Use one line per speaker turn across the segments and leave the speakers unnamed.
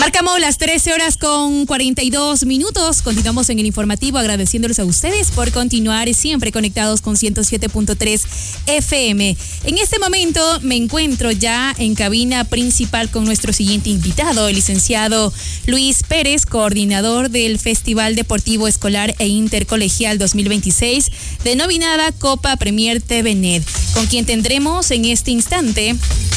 Marcamos las 13:42. Continuamos en el informativo agradeciéndoles a ustedes por continuar siempre conectados con 107.3 FM. En este momento me encuentro ya en cabina principal con nuestro siguiente invitado, el licenciado Luis Pérez, coordinador del Festival Deportivo Escolar e Intercolegial 2026, denominada Copa Premier TVNet, con quien tendremos en este instante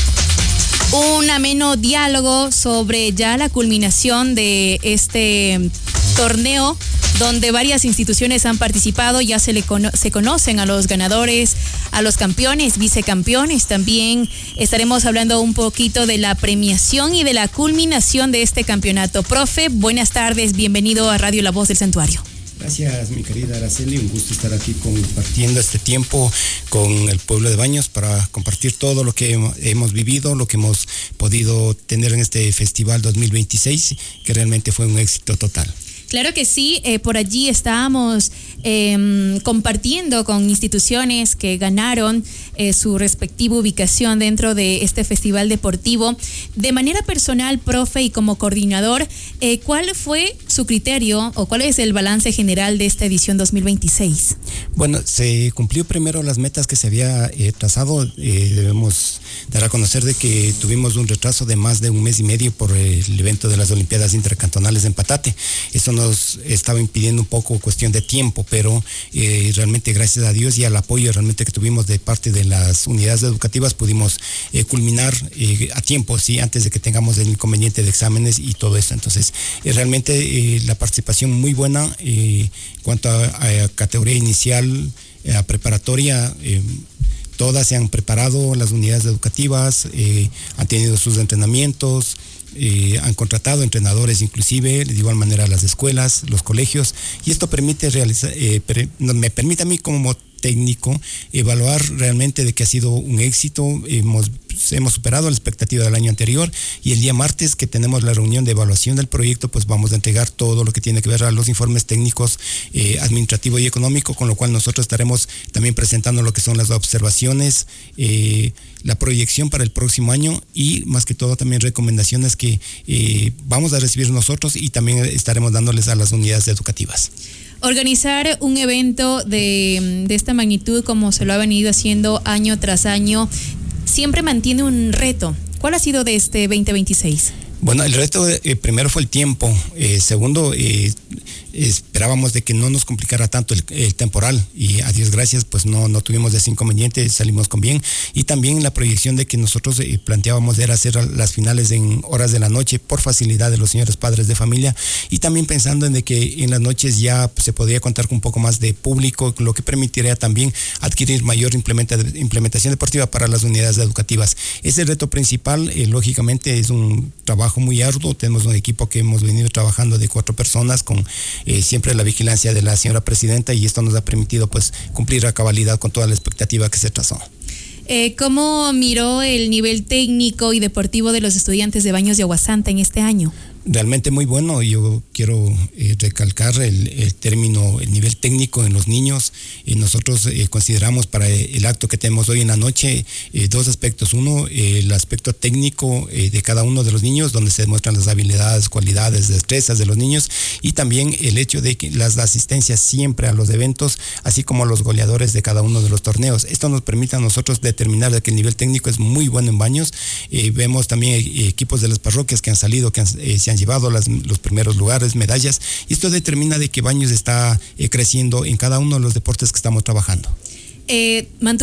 un ameno diálogo sobre ya la culminación de este torneo, donde varias instituciones han participado. Ya se conocen a los ganadores, a los campeones, vicecampeones. También estaremos hablando un poquito de la premiación y de la culminación de este campeonato. Profe, buenas tardes, bienvenido a Radio La Voz del Santuario.
Gracias, mi querida Araceli, un gusto estar aquí compartiendo este tiempo con el pueblo de Baños para compartir todo lo que hemos vivido, lo que hemos podido tener en este festival 2026, que realmente fue un éxito total.
Claro que sí, por allí estábamos compartiendo con instituciones que ganaron su respectiva ubicación dentro de este festival deportivo. De manera personal, profe, y como coordinador, ¿cuál fue su criterio o cuál es el balance general de esta edición 2026?
Bueno, se cumplió primero las metas que se había trazado. Debemos dar a conocer de que tuvimos un retraso de más de un mes y medio por el evento de las Olimpiadas Intercantonales en Patate. Eso nos estaba impidiendo un poco cuestión de tiempo, pero realmente gracias a Dios y al apoyo realmente que tuvimos de parte de las unidades educativas pudimos culminar a tiempo, sí, antes de que tengamos el inconveniente de exámenes y todo esto. Entonces, realmente la participación muy buena en cuanto a categoría inicial, a preparatoria. Todas se han preparado, las unidades educativas han tenido sus entrenamientos, han contratado entrenadores inclusive, de igual manera las escuelas, los colegios, y esto permite me permite a mí como técnico evaluar realmente de que ha sido un éxito. Hemos superado la expectativa del año anterior, y el día martes que tenemos la reunión de evaluación del proyecto, pues vamos a entregar todo lo que tiene que ver a los informes técnicos, administrativo y económico, con lo cual nosotros estaremos también presentando lo que son las observaciones, la proyección para el próximo año y más que todo también recomendaciones que vamos a recibir nosotros y también estaremos dándoles a las unidades educativas.
Organizar un evento de esta magnitud, como se lo ha venido haciendo año tras año, siempre mantiene un reto. ¿Cuál ha sido de este 2026?
Bueno, el reto primero fue el tiempo. Segundo, esperábamos de que no nos complicara tanto el temporal, y a Dios gracias, pues no tuvimos ese inconveniente, salimos con bien. Y también la proyección de que nosotros planteábamos era hacer las finales en horas de la noche por facilidad de los señores padres de familia, y también pensando en de que en las noches ya se podría contar con un poco más de público, lo que permitiría también adquirir mayor implementación deportiva para las unidades educativas. Ese es el reto principal. Lógicamente es un trabajo muy arduo. Tenemos un equipo que hemos venido trabajando de 4 personas con siempre la vigilancia de la señora presidenta, y esto nos ha permitido pues cumplir a cabalidad con toda la expectativa que se trazó.
¿Cómo miró el nivel técnico y deportivo de los estudiantes de Baños de Aguasanta en este año?
Realmente muy bueno. Yo quiero recalcar el término, el nivel técnico en los niños. Nosotros consideramos para el acto que tenemos hoy en la noche 2 aspectos. Uno, el aspecto técnico de cada uno de los niños, donde se demuestran las habilidades, cualidades, destrezas de los niños, y también el hecho de que las asistencias siempre a los eventos, así como los goleadores de cada uno de los torneos. Esto nos permite a nosotros determinar de que el nivel técnico es muy bueno en Baños. Vemos también equipos de las parroquias que han salido, que se han llevado los primeros lugares, medallas, y esto determina de que Baños está creciendo en cada uno de los deportes que estamos trabajando.